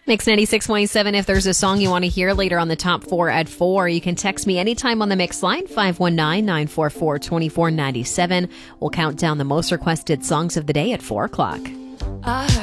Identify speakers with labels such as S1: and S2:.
S1: Mix 96.7. If there's a song you want to hear later on the top 4 at 4, you can text me anytime on the Mix line, 519-944-2497. We'll count down the most requested songs of the day at 4 o'clock.